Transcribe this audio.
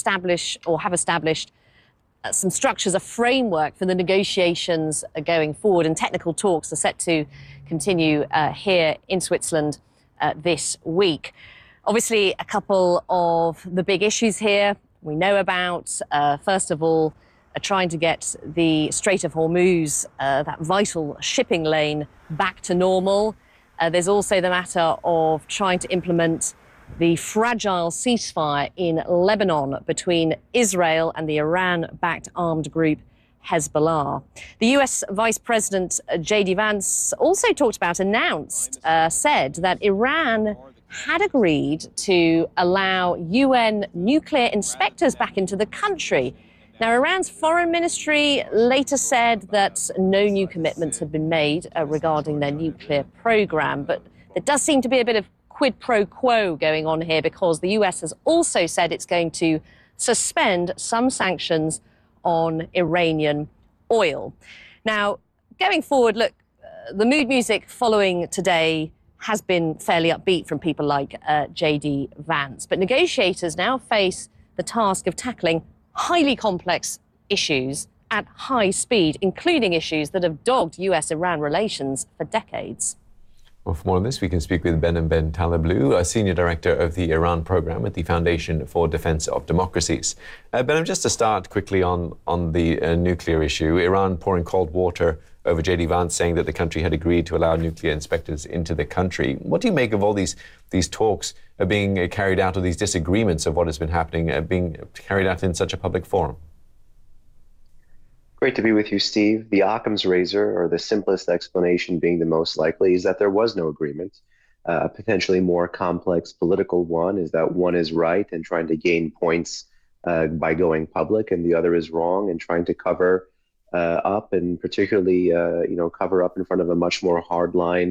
establish or have established some structures, a framework for the negotiations going forward, and technical talks are set to continue here in Switzerland this week. Obviously, a couple of the big issues here we know about. First of all, trying to get the Strait of Hormuz, that vital shipping lane, back to normal. There's also the matter of trying to implement the fragile ceasefire in Lebanon between Israel and the Iran-backed armed group Hezbollah. The US Vice President J.D. Vance also said that Iran had agreed to allow UN nuclear inspectors back into the country. Now, Iran's foreign ministry later said that no new commitments had been made regarding their nuclear program, but there does seem to be a bit of quid pro quo going on here, because the US has also said it's going to suspend some sanctions on Iranian oil. Now, going forward, look, the mood music following today has been fairly upbeat from people like J.D. Vance, but negotiators now face the task of tackling highly complex issues at high speed, including issues that have dogged US-Iran relations for decades. Well, for more on this, we can speak with Behnam Ben Taleblu, a Senior Director of the Iran Program at the Foundation for Defense of Democracies. Behnam, just to start quickly on the nuclear issue, Iran pouring cold water over J.D. Vance saying that the country had agreed to allow nuclear inspectors into the country. What do you make of all these talks being carried out, or these disagreements of what has been happening being carried out in such a public forum? Great to be with you, Steve. The Occam's razor, or the simplest explanation being the most likely, is that there was no agreement. A potentially more complex political one is that one is right and trying to gain points by going public, and the other is wrong and trying to cover up, and particularly cover up in front of a much more hardline